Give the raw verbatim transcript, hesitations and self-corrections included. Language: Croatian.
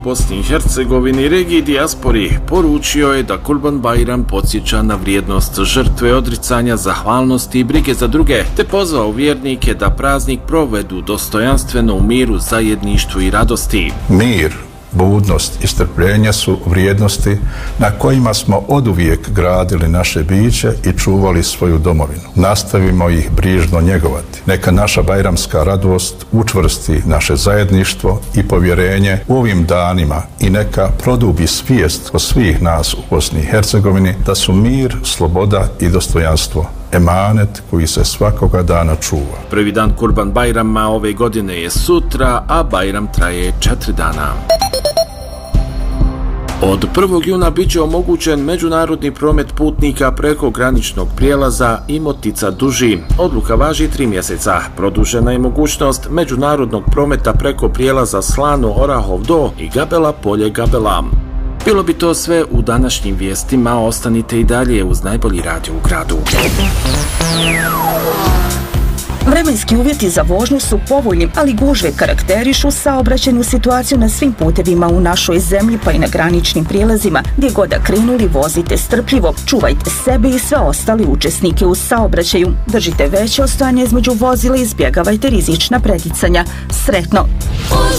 Bosni i Hercegovini, regiji dijaspori, poručio je da Kurban Bajram podsjeća na vrijednost žrtve, odricanja, zahvalnosti i brige za druge, te pozvao vjernike da praznik provedu dostojanstveno u miru, zajedništvu i radosti. Mir, budnost i strpljenje su vrijednosti na kojima smo oduvijek gradili naše biće i čuvali svoju domovinu. Nastavimo ih brižno njegovati. Neka naša bajramska radost učvrsti naše zajedništvo i povjerenje u ovim danima i neka produbi svijest kod svih nas u Bosni i Hercegovini da su mir, sloboda i dostojanstvo emanet koji se svakoga dana čuva. Prvi dan Kurban Bajrama ove godine je sutra, a Bajram traje četiri dana. Od prvog juna bit će omogućen međunarodni promet putnika preko graničnog prijelaza Imotica-Duži. Odluka važi tri mjeseca. Produžena je mogućnost međunarodnog prometa preko prijelaza Slano-Orahov-Do i Gabela-Polje-Gabela. Bilo bi to sve u današnjim vijestima, ostanite i dalje uz najbolji radio u gradu. Vremenski uvjeti za vožnju su povoljni, ali gužve karakterišu saobraćajnu situaciju na svim putevima u našoj zemlji, pa i na graničnim prijelazima. Gdje god da krenuli, vozite strpljivo, čuvajte sebe i sve ostali učesnike u saobraćaju. Držite veće ostojanje između vozila i izbjegavajte rizična preticanja. Sretno!